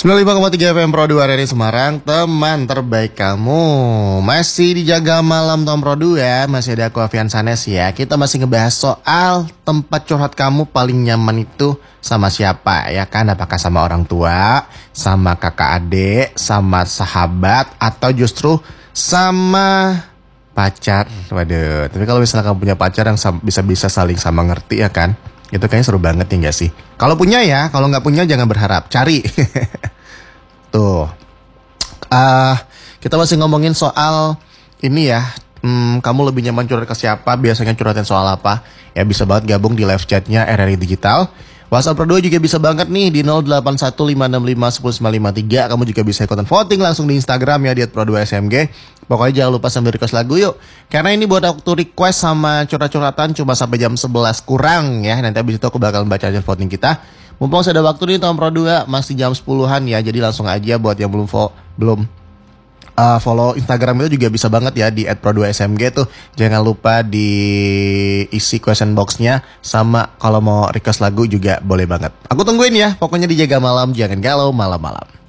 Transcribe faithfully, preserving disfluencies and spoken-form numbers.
sembilan puluh lima koma tiga F M Pro dua R R I Semarang, teman terbaik kamu. Masih dijaga malam Tom Pro dua, masih ada aku Avian Sanes ya. Kita masih ngebahas soal tempat curhat kamu paling nyaman itu sama siapa ya kan? Apakah sama orang tua, sama kakak adik, sama sahabat, atau justru sama pacar? Waduh, tapi kalau misalnya kamu punya pacar yang bisa-bisa saling sama ngerti ya kan? Itu kayaknya seru banget ya gak sih? Kalau punya ya, kalau nggak punya jangan berharap, cari. Tuh, uh, kita masih ngomongin soal ini ya. Hmm, kamu lebih nyaman curhat ke siapa? Biasanya curhatin soal apa? Ya bisa banget gabung di live chatnya R R I Digital. WhatsApp Pro dua juga bisa banget nih di nol delapan satu lima enam lima satu sembilan lima tiga. Kamu juga bisa ikutan voting langsung di Instagram ya, di at pro dua S M G. Pokoknya jangan lupa sambil request lagu yuk. Karena ini buat waktu request sama curhat-curhatan cuma sampai jam sebelas kurang ya. Nanti abis itu aku bakal baca hasil voting kita. Mumpung ada waktu nih Tom Pro dua, masih jam sepuluhan ya. Jadi langsung aja buat yang belum fo- belum uh, follow Instagram itu juga bisa banget ya di at pro dua S M G tuh. Jangan lupa diisi question box-nya, sama kalau mau request lagu juga boleh banget. Aku tungguin ya. Pokoknya dijaga malam, jangan galau malam-malam.